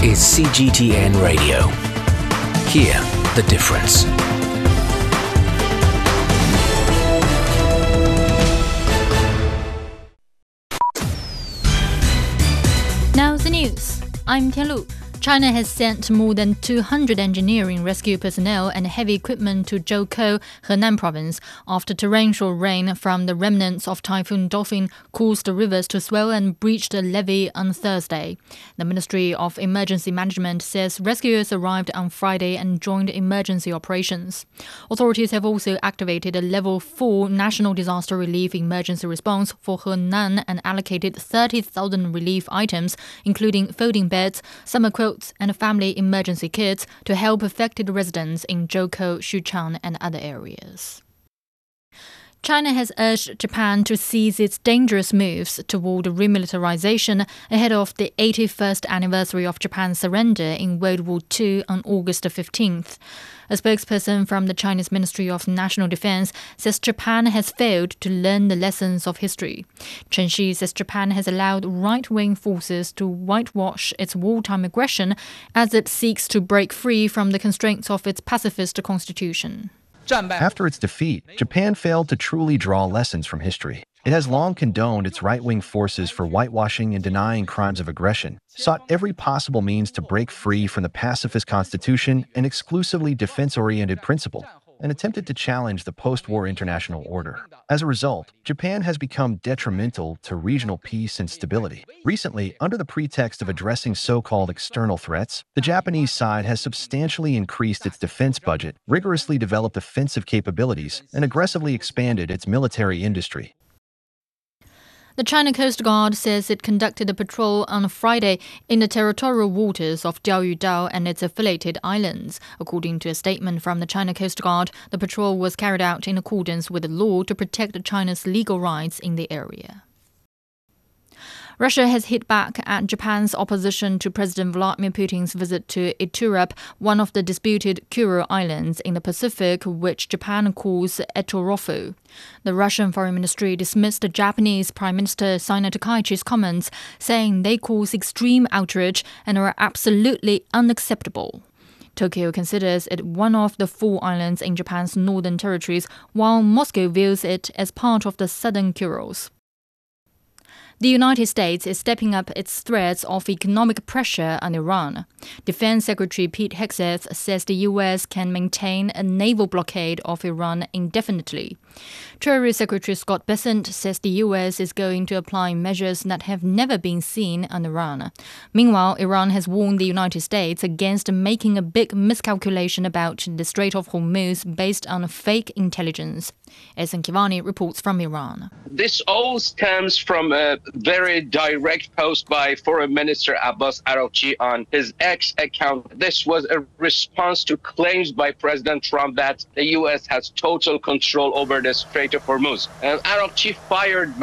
is CGTN Radio. Hear the difference. Now the news. I'm Tianlu. China has sent more than 200 engineering rescue personnel and heavy equipment to Zhoukou, Henan province, after torrential rain from the remnants of Typhoon Dolphin caused the rivers to swell and breached a levee on Thursday. The Ministry of Emergency Management says rescuers arrived on Friday and joined emergency operations. Authorities have also activated a Level 4 National Disaster Relief Emergency Response for Henan and allocated 30,000 relief items, including folding beds, summer quilts, and family emergency kits to help affected residents in Zhoukou, Xuchang, and other areas. China has urged Japan to cease its dangerous moves toward remilitarization ahead of the 81st anniversary of Japan's surrender in World War II on August 15th. A spokesperson from the Chinese Ministry of National Defense says Japan has failed to learn the lessons of history. Chen Xi says Japan has allowed right-wing forces to whitewash its wartime aggression as it seeks to break free from the constraints of its pacifist constitution. After its defeat, Japan failed to truly draw lessons from history. It has long condoned its right-wing forces for whitewashing and denying crimes of aggression, sought every possible means to break free from the pacifist constitution and exclusively defense-oriented principle, and attempted to challenge the post-war international order. As a result, Japan has become detrimental to regional peace and stability. Recently, under the pretext of addressing so-called external threats, the Japanese side has substantially increased its defense budget, rigorously developed offensive capabilities, and aggressively expanded its military industry. The China Coast Guard says it conducted a patrol on Friday in the territorial waters of Diaoyudao and its affiliated islands. According to a statement from the China Coast Guard, the patrol was carried out in accordance with the law to protect China's legal rights in the area. Russia has hit back at Japan's opposition to President Vladimir Putin's visit to Iturup, one of the disputed Kuril Islands in the Pacific, which Japan calls Etorofu. The Russian Foreign Ministry dismissed the Japanese Prime Minister Sino Takaichi's comments, saying they cause extreme outrage and are absolutely unacceptable. Tokyo considers it one of the 4 islands in Japan's northern territories, while Moscow views it as part of the southern Kurils. The United States is stepping up its threats of economic pressure on Iran. Defense Secretary Pete Hegseth says the U.S. can maintain a naval blockade of Iran indefinitely. Treasury Secretary Scott Bessent says the U.S. is going to apply measures that have never been seen on Iran. Meanwhile, Iran has warned the United States against making a big miscalculation about the Strait of Hormuz based on fake intelligence. Ehsan Kivani reports from Iran. This all stems from a very direct post by Foreign Minister Abbas Araghchi on his X account. This was a response to claims by President Trump that the U.S. has total control over the Strait of Hormuz. And Araghchi fired